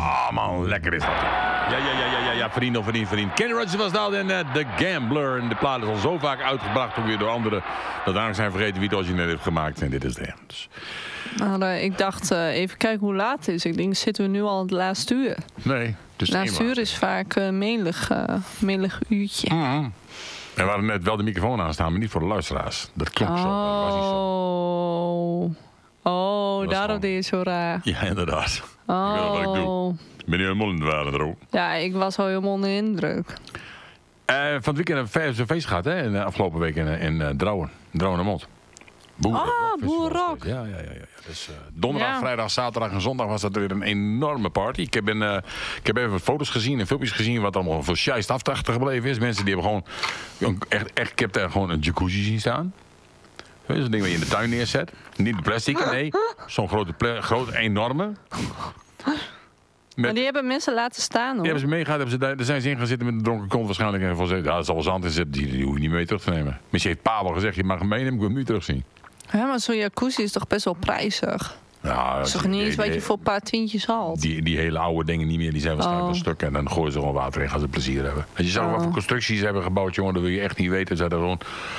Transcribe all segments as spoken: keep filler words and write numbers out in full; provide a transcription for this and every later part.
Ah man, lekker is dat. Ja, ja, ja, ja, ja, ja, vriend of vriend, vriend. Kenny Rogers was dat en uh, The Gambler. En de plaat is al zo vaak uitgebracht, ook weer door anderen, dat eigenlijk zijn vergeten wie het origineel heeft gemaakt. En dit is de dus. Nou, uh, ik dacht, uh, even kijken hoe laat het is. Ik denk, zitten we nu al het laatste uur? Nee, dus het laatste uur is vaak een uh, melig, uh, melig uurtje. Mm-hmm. En we hadden net wel de microfoon aanstaan, maar niet voor de luisteraars. Dat klonk zo. Oh, dat was niet zo. oh daarom gewoon... deed je zo raar. Ja, inderdaad. Oh. Ik weet wat ik doe. Ik ben nu helemaal in de waarde er ook. Ja, ik was al helemaal onder de indruk. Uh, van het weekend hebben we een feest gehad, hè? In de afgelopen week in, in uh, Drouwen. Drouwen-de-Mont. Ah, Boerenrock. Ja, ja, ja, ja. Dus, uh, donderdag, ja. vrijdag, zaterdag en zondag was dat weer een enorme party. Ik heb, een, uh, ik heb even wat foto's gezien en filmpjes gezien wat allemaal voor scheist achtergebleven is. Mensen die hebben gewoon, echt, echt, ik heb daar gewoon een jacuzzi zien staan. Zo'n ding waar je in de tuin neerzet. Niet de plastic, nee. Zo'n grote, ple- grote, enorme. Met, maar die hebben mensen laten staan, hoor. Die hebben ze meegehaald, hebben ze daar, daar zijn ze in gaan zitten met een dronken kont waarschijnlijk. En van ze, ja, er zal wel zand in zitten, die, die hoef je niet mee terug te nemen. Misschien heeft pa wel gezegd, je mag hem meenemen, ik wil hem nu terugzien. Ja, maar zo'n jacuzzi is toch best wel prijzig? Ja, dat is toch niet iets wat je voor een paar tientjes haalt? Die, die hele oude dingen niet meer, die zijn waarschijnlijk oh. wel stuk. En dan gooien ze gewoon water in, gaan ze plezier hebben. Als je zag oh. wat voor constructies ze hebben gebouwd, jongen, dat wil je echt niet weten. Ze hadden gewoon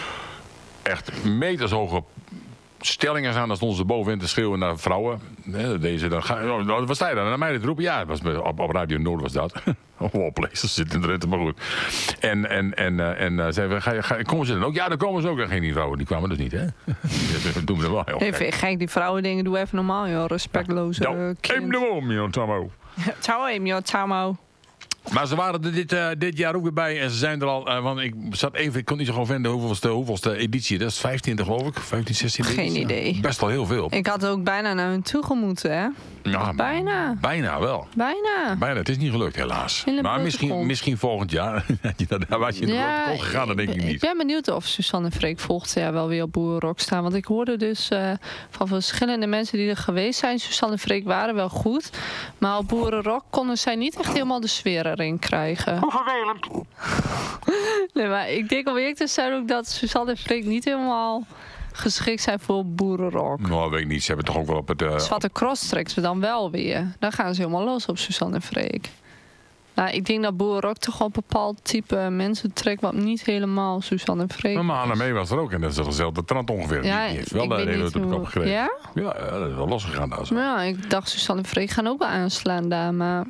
echt metershoge stellingen aan, dan stonden ze bovenin te schreeuwen naar vrouwen. Deze, dan ga, oh, wat sta je dan? Naar mij te roepen? Ja, het was op, op Radio Noord was dat. Op all places zit in de rente, maar goed. En, en, en, en uh, zeiden we, ga, ga, komen ze dan ook? Ja, dan komen ze ook. En geen die vrouwen, die kwamen dus niet, hè? Dat doen we dan wel, joh. Even gek, die vrouwen dingen, doe even normaal, joh. Respectloze nou, kind. Neem de om, joh, Tammo. Ciao, Emio, ciao. Maar ze waren er dit, uh, dit jaar ook weer bij en ze zijn er al, uh, want ik zat even, ik kon niet zo gewoon vinden hoeveelste, hoeveelste editie. Dat is vijftiende geloof ik, vijftien, zestien Geen editie. idee. Best wel heel veel. Ik had ook bijna naar hun toe gemoeten, hè? Ja, bijna. Bijna wel. Bijna. Bijna, het is niet gelukt helaas. Maar misschien, misschien volgend jaar. Daar was je in de ja, rood gegaan, dat denk ik niet. Ik ben benieuwd of Suzanne en Freek volgend jaar wel weer op Boerenrock staan. Want ik hoorde dus uh, van verschillende mensen die er geweest zijn. Suzanne en Freek waren wel goed. Maar op Boerenrock konden zij niet echt helemaal de sfeer erin krijgen. Hoe vervelend. Nee, maar ik denk om eerlijk te zijn ook dat Suzanne en Freek niet helemaal geschikt zijn voor Boerenrock. Nou, weet ik niet. Ze hebben toch ook wel op het... Uh, Zwarte Cross trekken ze dan wel weer. Dan gaan ze helemaal los op Suzanne en Freek. Nou, ik denk dat Boerenrock toch wel een bepaald type mensen trekt wat niet helemaal Suzanne en Freek. Maar Anna Mee was er ook en dat is dezelfde trant ongeveer. Ja, die heeft wel de hele op de kop gekregen. Ja? Ja, ja, dat is wel losgegaan daar zo. Ja, ik dacht Suzanne en Freek gaan ook wel aanslaan daar, maar...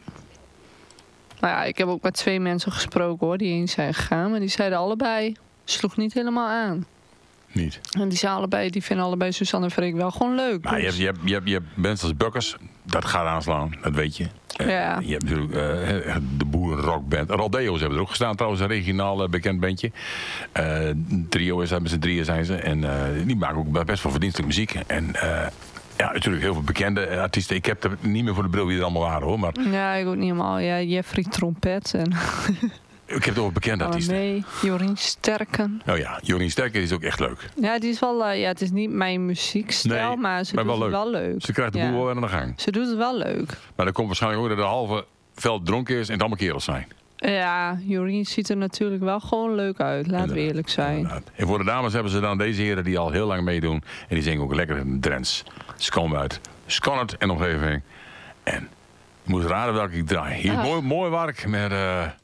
Maar ja, ik heb ook met twee mensen gesproken hoor, die heen zijn gegaan. Maar die zeiden allebei, sloeg niet helemaal aan. Niet. En die zijn allebei, die vinden allebei Suzanne en Freek wel gewoon leuk. Maar dus. je, hebt, je, hebt, je hebt mensen als Bukkers, dat gaat aanslaan, dat weet je. Ja. Uh, je hebt natuurlijk uh, de Boerenrockband. Rodeo's hebben er ook gestaan trouwens, een regionaal uh, bekend bandje. Uh, trio is dat, met z'n drieën zijn ze. En uh, die maken ook best wel verdienstelijke muziek. En... Uh, ja, natuurlijk heel veel bekende artiesten. Ik heb er niet meer voor de bril wie er allemaal waren hoor. Maar... Ja, ik ook niet helemaal. Ja, Jeffrey Trompet en... Ik heb het over bekende artiesten. Nee, Jorien Sterken. Oh ja, Jorien Sterken is ook echt leuk. Ja, die is wel, uh, ja, het is niet mijn muziekstijl, nee, maar ze maar doet wel het leuk. wel leuk. Ze krijgt de ja. boel wel weer aan de gang. Ze doet het wel leuk. Maar dat komt waarschijnlijk ook dat de halve veld dronken is en het allemaal kerels zijn. Ja, Jorien ziet er natuurlijk wel gewoon leuk uit. Laten we eerlijk zijn. Inderdaad. En voor de dames hebben ze dan deze heren die al heel lang meedoen. En die zingen ook lekker in Drents. Ze komen uit Sconert en omgeving. En je moet raden welke ik draai. Hier, Ah. mooi, mooi werk met uh,